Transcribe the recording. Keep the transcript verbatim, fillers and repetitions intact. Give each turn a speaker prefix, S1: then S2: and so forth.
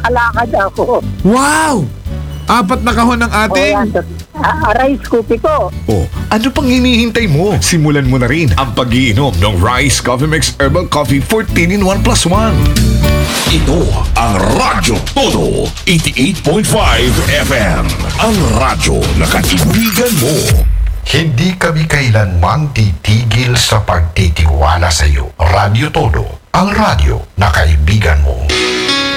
S1: nakakalakad ako.
S2: Wow! Apat na kahon ng
S1: O
S2: ating...
S1: yan, ah, rice cookie ko.
S3: Oh, ano pang hinihintay mo? Simulan mo na rin ang pag-iinom ng Rice Coffee Mix Herbal Coffee fourteen in one plus one.
S4: Ito ang Radyo Todo eighty-eight point five F M. Ang radyo na kaibigan mo.
S5: Hindi kami kailanmang titigil sa pagtitiwala sa iyo. Radyo Todo, ang radyo na kaibigan mo.